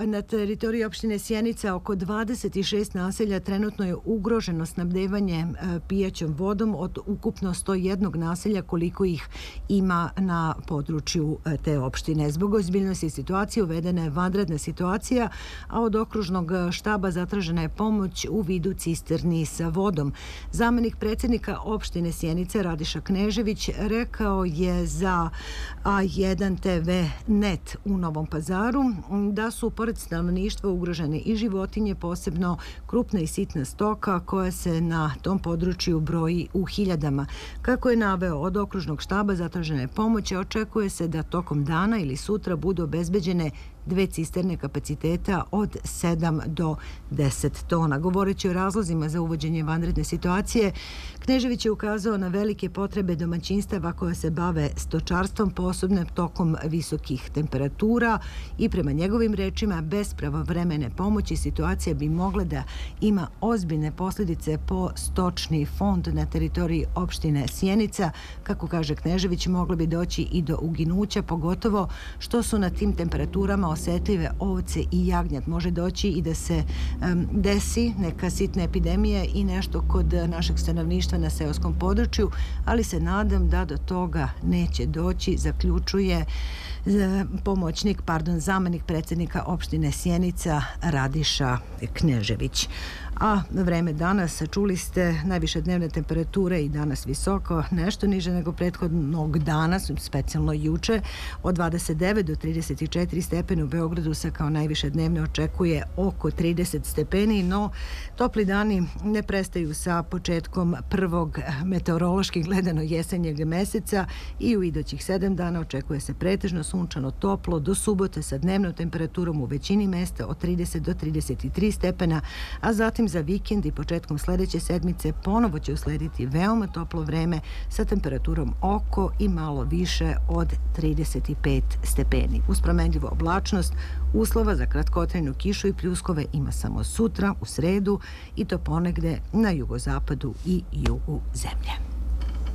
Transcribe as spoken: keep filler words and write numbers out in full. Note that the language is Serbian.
na teritoriji opštine Sjenica oko dvadeset šest naselja trenutno je ugroženo snabdevanje pijaćom vodom od ukupno sto jedan naselja koliko ih ima na području te opštine. Zbog ozbiljnosti situacije uvedena je vanredna situacija, a od okružnog štaba zatražena je pomoć u vidu cisterni sa vodom. Zamenik predsjednika opštine Sjenica Radiša Knežević rekao je za A jedan te ve net u Novom Pazaru da su pored stanovništva ugrožene i životinje, posebno krupna i sitna stoka koja se na tom području broji u hiljadama. Kako je naveo, od okružnog štaba zatražena je pomoć, očekuje se da tokom dana ili sutra budu obezbeđene dve cisterne kapaciteta od sedam do deset tona. Govoreći o razlozima za uvođenje vanredne situacije, Knežević je ukazao na velike potrebe domaćinstava koja se bave stočarstvom, posebno tokom visokih temperatura, i prema njegovim rečima bez pravovremene pomoći situacija bi mogla da ima ozbiljne posljedice po stočni fond na teritoriji opštine Sjenica. Kako kaže Knežević, moglo bi doći i do uginuća, pogotovo što su na tim temperaturama osetljive ovce i jagnjad. Može doći i da se um, desi neka sitna epidemija i nešto kod našeg stanovništva na seoskom području, ali se nadam da do toga neće doći, zaključuje pomoćnik, pardon, zamenik predsjednika opštine Sjenica Radiša Knežević. A vreme danas, čuli ste, najviše dnevne temperature i danas visoko, nešto niže nego prethodnog dana, specijalno juče, od dvadeset devet do trideset četiri stepena. U Beogradu se kao najviše dnevne očekuje oko trideset stepeni, no topli dani ne prestaju sa početkom prvog meteorološki gledano jesenjeg meseca i u idućih sedam dana očekuje se pretežno sunčano, toplo do subote sa dnevnom temperaturom u većini mesta od trideset do trideset tri stepena, a zatim za vikend i početkom sljedeće sedmice ponovo će uslediti veoma toplo vreme sa temperaturom oko i malo više od trideset pet stepeni. Uz promenljivu oblačnost, uslova za kratkotrajnu kišu i pljuskove ima samo sutra, u sredu, i to ponegde na jugozapadu i jugu zemlje.